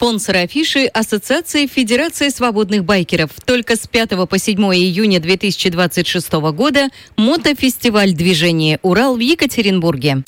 Спонсор афиши – Ассоциация Федерации свободных байкеров. Только с 5 по 7 июня 2026 года мотофестиваль «Движение Урал» в Екатеринбурге.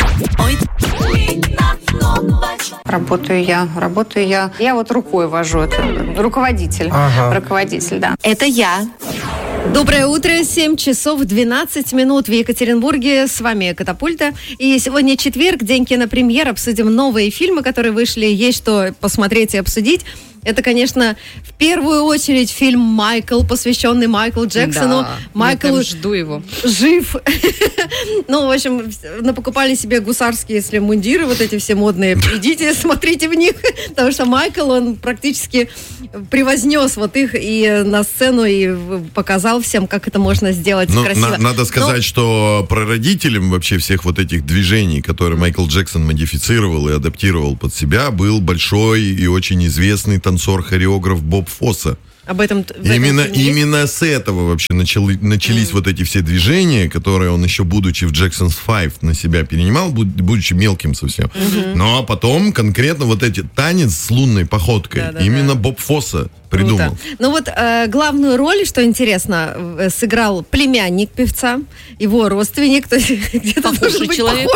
Работаю я. Я вот рукой вожу. Это руководитель. Руководитель, да. Это я. Доброе утро, 7 часов 12 минут в Екатеринбурге. С вами Катапульта. И сегодня четверг, день кинопремьер. Обсудим новые фильмы, которые вышли. Есть что посмотреть и обсудить. Это, конечно, в первую очередь фильм «Майкл», посвященный Майклу Джексону. Да, Майкл жду его. Жив. Ну, в общем, покупали себе гусарские, если мундиры, вот эти все модные. Идите, смотрите в них. Потому что Майкл, он практически превознес вот их и на сцену, и показал всем, как это можно сделать красиво. Надо сказать, что прародителем вообще всех вот этих движений, которые Майкл Джексон модифицировал и адаптировал под себя, был большой и очень известный танцор-хореограф Боб Фосса. Об этом Именно с этого вообще начались вот эти все движения, которые он еще, будучи в Jackson's Five, на себя перенимал, будучи мелким совсем. Ну, а потом конкретно вот эти танец с лунной походкой именно Боб Фосса придумал. Круто. Ну вот главную роль, что интересно, сыграл племянник певца, его родственник, то есть где-то должен быть человек,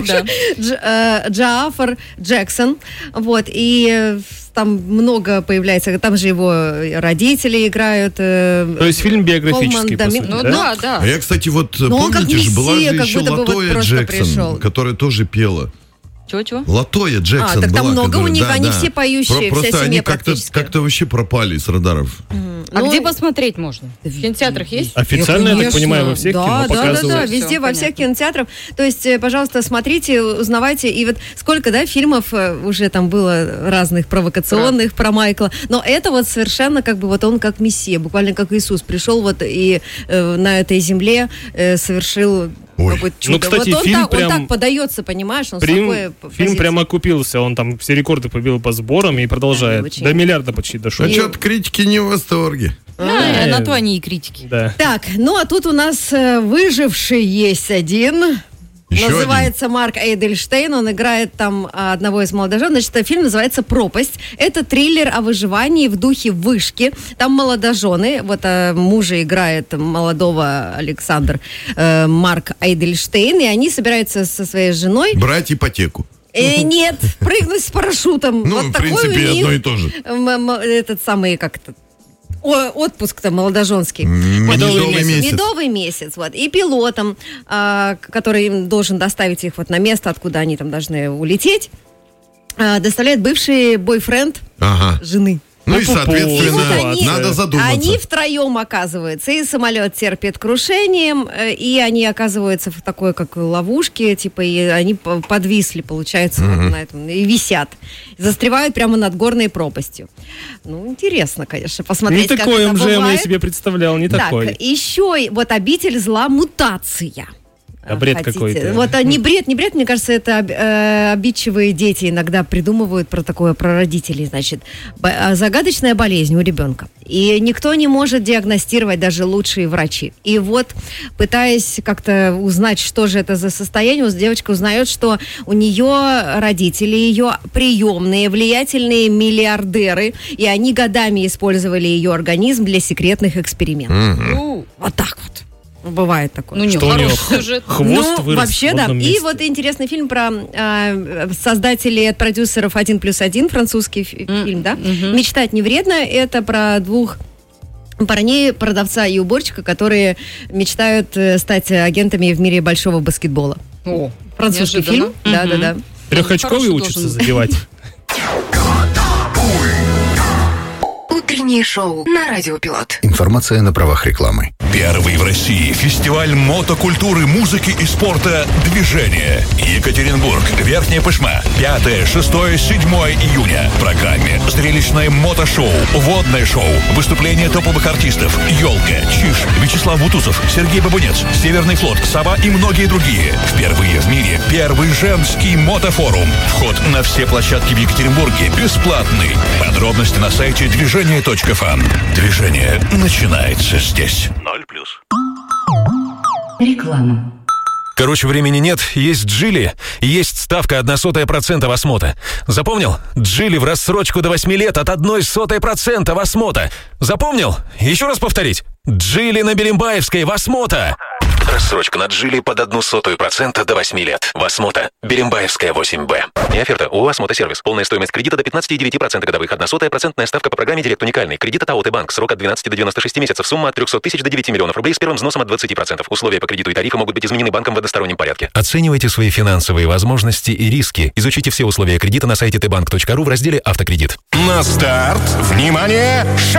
да. Джаафар Джексон. Вот, и там много появляется, там же его родители играют. То есть фильм биографический, по сути, да? Да. А я, кстати, вот помните же, была же еще Латоя Джексон, которая тоже пела. Чего? Латоя Джексон так была. там много которая, у них, они все поющие, просто вся они семья практически. как-то вообще пропали с радаров. А где посмотреть можно? В кинотеатрах есть? Официально, я так понимаю, во всех кино показывают. Да, везде, во всех кинотеатрах. То есть, пожалуйста, смотрите, узнавайте. И вот сколько, фильмов уже там было разных провокационных про Майкла. Но это вот совершенно как бы вот он как мессия, буквально как Иисус пришел вот и на этой земле совершил какое-то чудо. Ну, кстати, вот фильм он так подается, понимаешь? Он фильм прям окупился, он там все рекорды побил по сборам и продолжает. Очень. До миллиарда почти дошел. А что-то критики не в восторге. На то они и критики. Да. Так, ну а тут у нас выживший есть один. Еще называется Марк Эйдельштейн, он играет там одного из молодоженов. Значит, фильм называется «Пропасть». Это триллер о выживании в духе «Вышки». Там молодожены, вот мужа играет молодого Александр Марк Эйдельштейн, и они собираются со своей женой брать ипотеку. Нет, прыгнуть с парашютом. Ну, вот в принципе, одно и то же. Этот самый, как-то, отпуск-то молодоженский. Медовый месяц. Вот. И пилотом, который должен доставить их вот на место, откуда они там должны доставляет бывший бойфренд жены. Ну и, соответственно, надо задуматься. Они втроем оказываются, и самолет терпит крушением, и они оказываются в такой, как ловушке, типа, и они подвисли, получается, вот на этом, и висят. Застревают прямо над горной пропастью. Ну, интересно, конечно, посмотреть, не как такой это бывает. я себе представлял, не такой. Так, еще вот «Обитель зла. Мутация». А бред какой-то. Вот не бред, мне кажется, это обидчивые дети иногда придумывают про родителей, значит. Загадочная болезнь у ребенка. И никто не может диагностировать, даже лучшие врачи. И вот, пытаясь как-то узнать, что же это за состояние, девочка узнает, что у нее родители, ее приемные, влиятельные миллиардеры, и они годами использовали ее организм для секретных экспериментов. Вот так вот. Бывает такое. Ну, не хороший сюжет. Хвост вырос вообще, да. И вот интересный фильм про создателей от продюсеров «1+1», французский фильм, да? «Мечтать не вредно». Это про двух парней, продавца и уборщика, которые мечтают стать агентами в мире большого баскетбола. О, французский фильм. Да. Трехочковый учатся забивать. Утреннее шоу на Радио Пилот. Информация на правах рекламы. Первый в России фестиваль мотокультуры, музыки и спорта «Движение». Екатеринбург, Верхняя Пышма. 5, 6, 7 июня. В программе зрелищное мотошоу, водное шоу, выступления топовых артистов «Елка», «Чиж», Вячеслав Бутусов, Сергей Бабунец, Северный флот, «Сова» и многие другие. Впервые в мире первый женский мотофорум. Вход на все площадки в Екатеринбурге бесплатный. Подробности на сайте движение.фан. Движение начинается здесь. 0+. Реклама. Короче, времени нет, есть Джили, есть ставка 0,01% в осмота. Запомнил? Джили в рассрочку до 8 лет от 0,01% в осмота. Запомнил? Еще раз повторить. Джили на Берембаевской в осмота. Рассрочка на Джили под 0,01% до 8 лет. Восмота. Берембаевская 8Б. Не оферта. ООО «Осмота Сервис». Полная стоимость кредита до 15,9% годовых. 0,01% ставка по программе «Директ Уникальный». Кредит от АО «Банк». Срок от 12 до 96 месяцев. Сумма от 300 тысяч до 9 миллионов рублей с первым взносом от 20%. Условия по кредиту и тарифы могут быть изменены банком в одностороннем порядке. Оценивайте свои финансовые возможности и риски. Изучите все условия кредита на сайте tbank.ru в разделе «Автокредит». На старт. Внимание!